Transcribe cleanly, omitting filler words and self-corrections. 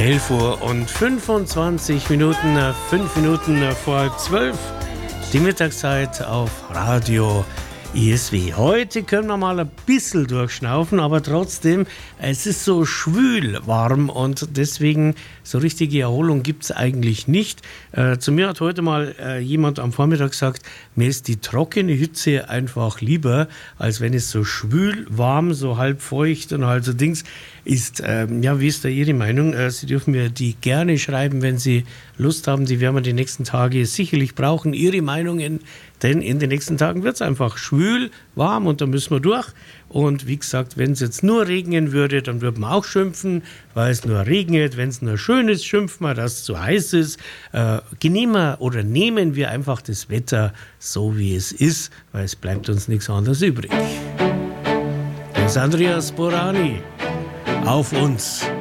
11 Uhr und 25 Minuten, 5 Minuten vor halb 12, die Mittagszeit auf Radio ISW. Heute können wir mal ein bisschen durchschnaufen, aber trotzdem, es ist so schwül warm und deswegen so richtige Erholung gibt es eigentlich nicht. Zu mir hat heute mal jemand am Vormittag gesagt, mir ist die trockene Hitze einfach lieber, als wenn es so schwül, warm, so halb feucht und halt so Dings ist. Ja, wie ist da Ihre Meinung? Sie dürfen mir die gerne schreiben, wenn Sie Lust haben. Die werden wir die nächsten Tage sicherlich brauchen. Ihre Meinungen, denn in den nächsten Tagen wird es einfach schwül, warm und da müssen wir durch. Und wie gesagt, wenn es jetzt nur regnen würde, dann würden wir auch schimpfen, weil es nur regnet. Wenn es nur schön ist, schimpfen wir, dass es zu heiß ist. Nehmen wir einfach das Wetter so, wie es ist, weil es bleibt uns nichts anderes übrig. Das ist Andreas Borani. Auf uns.